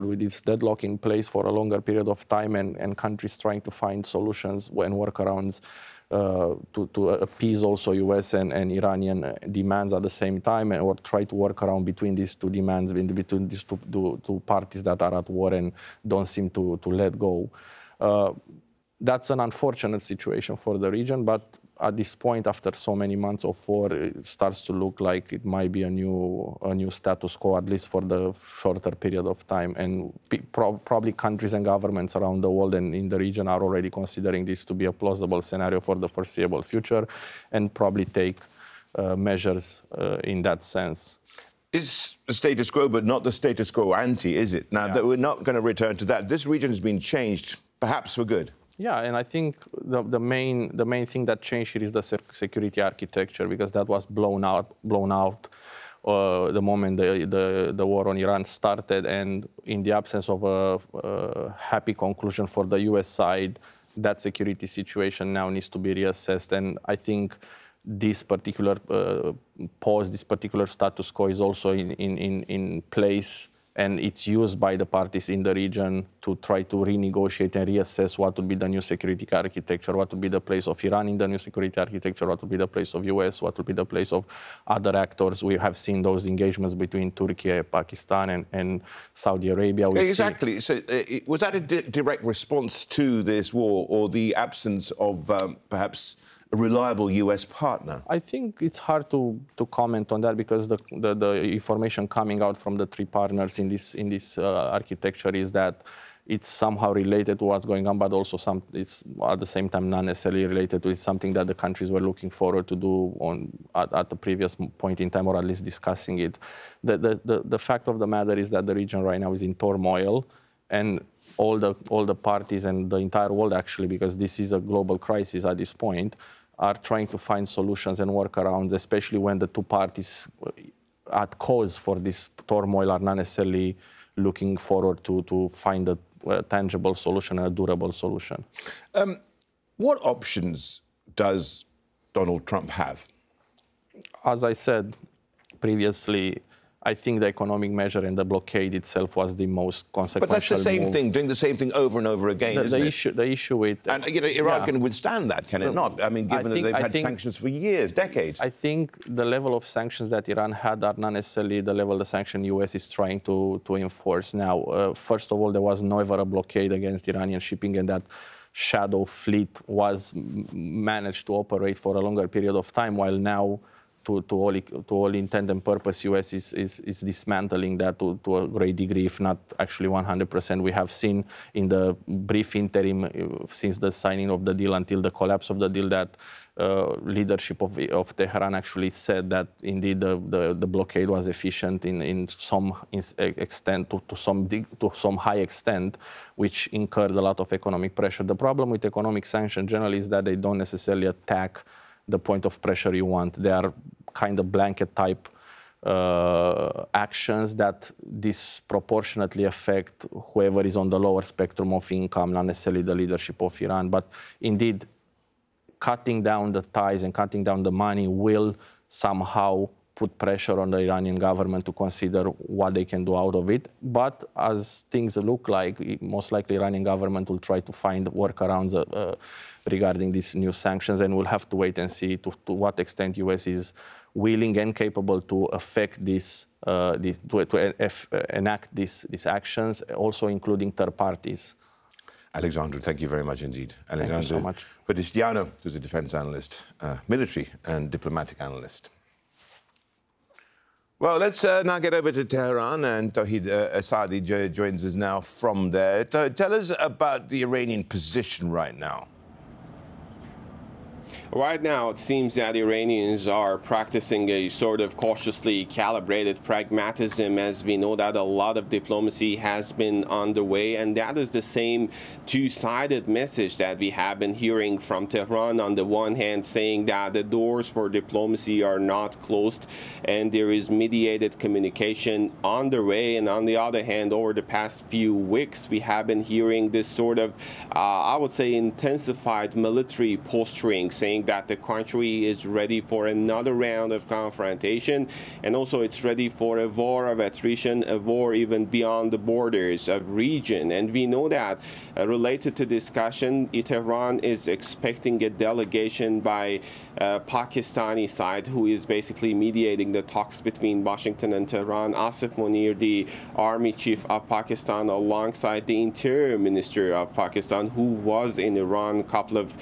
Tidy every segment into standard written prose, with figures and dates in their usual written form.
with this deadlock in place for a longer period of time, and countries trying to find solutions and workarounds to appease also US and Iranian demands at the same time, or try to work around between these two demands, between these two parties that are at war and don't seem to let go. That's an unfortunate situation for the region, but at this point, after so many months of war, it starts to look like it might be a new status quo, at least for the shorter period of time. And probably countries and governments around the world and in the region are already considering this to be a plausible scenario for the foreseeable future, and probably take measures in that sense. It's the status quo, but not the status quo ante, is it? Now, that we're not going to return to that. This region has been changed, perhaps for good. Yeah, and I think the main thing that changed here is the security architecture, because that was blown out the moment the war on Iran started, and in the absence of a happy conclusion for the US side, that security situation now needs to be reassessed. And I think this particular pause, this particular status quo is also in place, and it's used by the parties in the region to try to renegotiate and reassess what would be the new security architecture, what would be the place of Iran in the new security architecture, what would be the place of US, what would be the place of other actors. We have seen those engagements between Turkey, Pakistan, and Saudi Arabia. Exactly. So was that a direct response to this war, or the absence of perhaps a reliable US partner? I think it's hard to comment on that, because the information coming out from the three partners in this architecture is that it's somehow related to what's going on, but also it's at the same time not necessarily related to it. It's something that the countries were looking forward to do at the previous point in time, or at least discussing it. The fact of the matter is that the region right now is in turmoil, and all the parties and the entire world, actually, because this is a global crisis at this point, are trying to find solutions and workarounds, especially when the two parties at cause for this turmoil are not necessarily looking forward to find a tangible solution, a durable solution. What options does Donald Trump have? As I said previously, I think the economic measure and the blockade itself was the most consequential. But that's the same move. thing, doing the same thing over and over again, isn't it? The issue with... And Iran can withstand that, can it not? I mean, given that they've had sanctions for years, decades. I think the level of sanctions that Iran had are not necessarily the level the sanction US is trying to enforce now. First of all, there was never a blockade against Iranian shipping, and that shadow fleet was managed to operate for a longer period of time, while now, to all intent and purpose, US is dismantling that to a great degree, if not actually 100%. We have seen in the brief interim since the signing of the deal until the collapse of the deal that leadership of Tehran actually said that indeed the blockade was efficient in some extent, to some high extent, which incurred a lot of economic pressure. The problem with economic sanctions generally is that they don't necessarily attack the point of pressure you want. They are kind of blanket type actions that disproportionately affect whoever is on the lower spectrum of income, not necessarily the leadership of Iran. But indeed, cutting down the ties and cutting down the money will somehow put pressure on the Iranian government to consider what they can do out of it. But as things look like, most likely Iranian government will try to find workarounds regarding these new sanctions, and we'll have to wait and see to what extent US is willing and capable to affect enact these actions, also including third parties. Alexandru, thank you very much indeed. Thank you so much. Protisteanu, who's a defense analyst, military and diplomatic analyst. Well, let's now get over to Tehran, and Tauhid Asadi joins us now from there. Tell us about the Iranian position right now. Right now, it seems that Iranians are practicing a sort of cautiously calibrated pragmatism, as we know that a lot of diplomacy has been underway, and that is the same two-sided message that we have been hearing from Tehran. On the one hand, saying that the doors for diplomacy are not closed and there is mediated communication underway, and on the other hand, over the past few weeks, we have been hearing this sort of, I would say, intensified military posturing, saying saying that the country is ready for another round of confrontation, and also it's ready for a war of attrition, a war even beyond the borders of region. And we know that related to discussion, Tehran is expecting a delegation by Pakistani side, who is basically mediating the talks between Washington and Tehran. Asif Munir, the army chief of Pakistan, alongside the interior minister of Pakistan, who was in Iran a couple of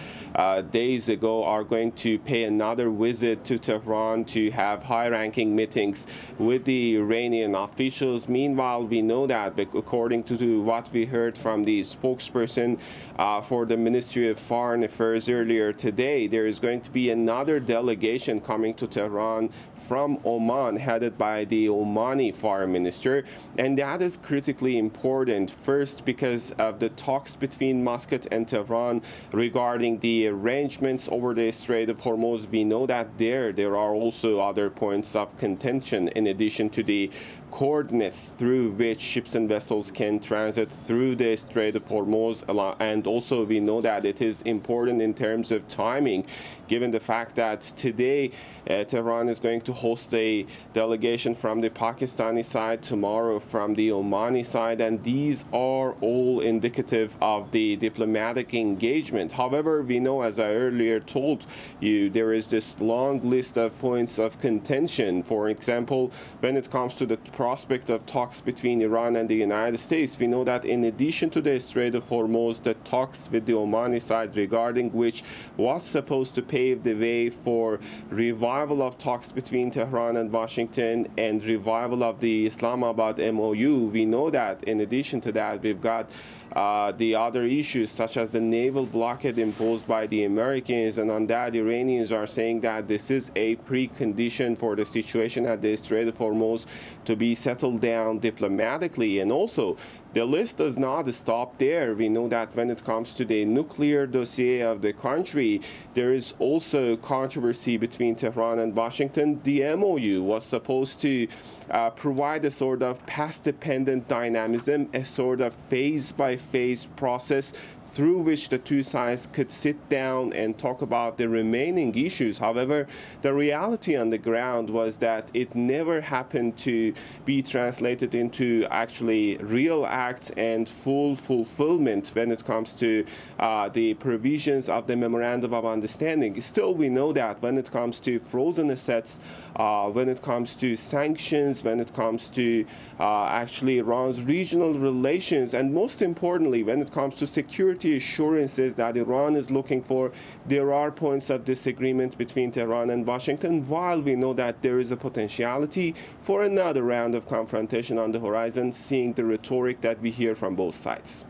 days ago, are going to pay another visit to Tehran to have high-ranking meetings with the Iranian officials. Meanwhile, we know that, according to what we heard from the spokesperson for the Ministry of Foreign Affairs earlier today, there is going to be another delegation coming to Tehran from Oman, headed by the Omani foreign minister. And that is critically important, first because of the talks between Muscat and Tehran regarding the arrangements over the Strait of Hormuz. We know that there are also other points of contention in addition to the coordinates through which ships and vessels can transit through the Strait of Hormuz. And also we know that it is important in terms of timing, given the fact that today Tehran is going to host a delegation from the Pakistani side, tomorrow from the Omani side, and these are all indicative of the diplomatic engagement. However, we know, as I earlier told you, there is this long list of points of contention. For example, when it comes to the prospect of talks between Iran and the United States, we know that in addition to the Strait of Hormuz, the talks with the Omani side, regarding which was supposed to pave the way for revival of talks between Tehran and Washington and revival of the Islamabad MOU, we know that in addition to that, we've got the other issues such as the naval blockade imposed by the Americans, and on that Iranians are saying that this is a precondition for the situation at the Strait of Hormuz to be settled down diplomatically. And also, the list does not stop there. We know that when it comes to the nuclear dossier of the country, there is also controversy between Tehran and Washington. The MOU was supposed to provide a sort of path-dependent dynamism, a sort of phase-by-phase process through which the two sides could sit down and talk about the remaining issues. However, the reality on the ground was that it never happened to be translated into actually real acts and full fulfillment when it comes to the provisions of the Memorandum of Understanding. Still, we know that when it comes to frozen assets, when it comes to sanctions, when it comes to actually Iran's regional relations, and most importantly, when it comes to security assurances that Iran is looking for, there are points of disagreement between Tehran and Washington, while we know that there is a potentiality for another round of confrontation on the horizon, seeing the rhetoric that we hear from both sides.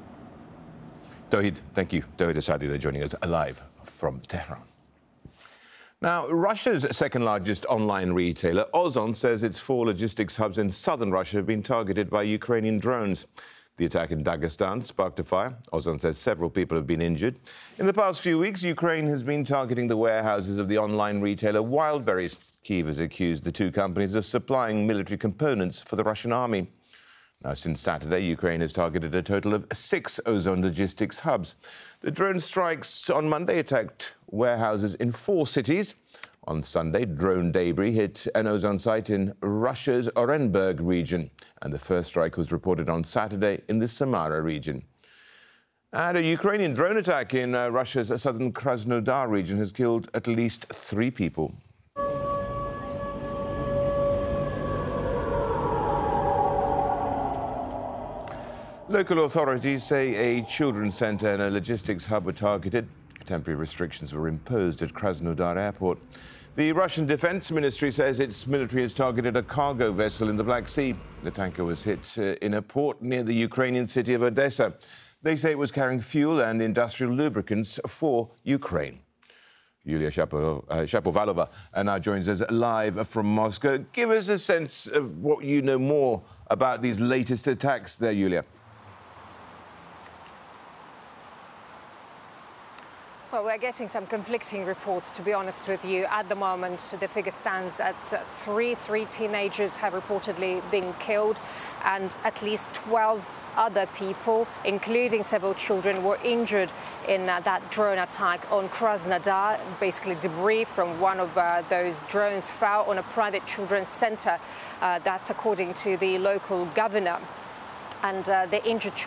Tawhid, thank you. Tawhid Asadi, they're joining us live from Tehran. Now, Russia's second largest online retailer, Ozon, says its 4 logistics hubs in southern Russia have been targeted by Ukrainian drones. The attack in Dagestan sparked a fire. Ozon says several people have been injured. In the past few weeks, Ukraine has been targeting the warehouses of the online retailer Wildberries. Kyiv has accused the two companies of supplying military components for the Russian army. Now, since Saturday, Ukraine has targeted a total of 6 Ozon logistics hubs. The drone strikes on Monday attacked warehouses in 4 cities. On Sunday, drone debris hit an Ozon site in Russia's Orenburg region, and the first strike was reported on Saturday in the Samara region. And a Ukrainian drone attack in Russia's southern Krasnodar region has killed at least 3 people. Local authorities say a children's centre and a logistics hub were targeted. Temporary restrictions were imposed at Krasnodar airport. The Russian Defense Ministry says its military has targeted a cargo vessel in the Black Sea. The tanker was hit in a port near the Ukrainian city of Odessa. They say it was carrying fuel and industrial lubricants for Ukraine. Yulia Shapovalova now joins us live from Moscow. Give us a sense of what you know more about these latest attacks there, Yulia. Well, we're getting some conflicting reports, to be honest with you. At the moment, the figure stands at 3. 3 teenagers have reportedly been killed, and at least 12 other people, including several children, were injured in that drone attack on Krasnodar. Basically, debris from one of those drones fell on a private children's center. That's according to the local governor. And the injured children